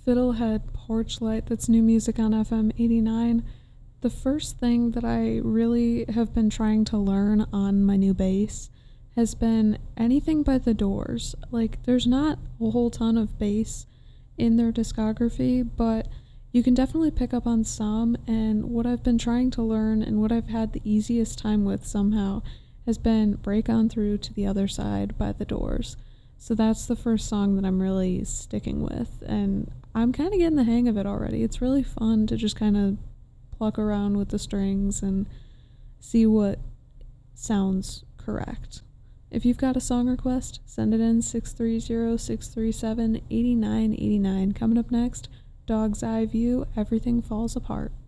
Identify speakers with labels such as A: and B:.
A: Fiddlehead Porch Light. That's new music on FM 89. The first thing that I really have been trying to learn on my new bass has been anything by The Doors. Like, there's not a whole ton of bass in their discography, but you can definitely pick up on some, and what I've been trying to learn and what I've had the easiest time with somehow has been Break On Through to the Other Side by The Doors. So that's the first song that I'm really sticking with, and I'm kind of getting the hang of it already. It's really fun to just kind of pluck around with the strings and see what sounds correct. If you've got a song request, send it in 630-637-8989. Coming up next, Dog's Eye View, Everything Falls Apart.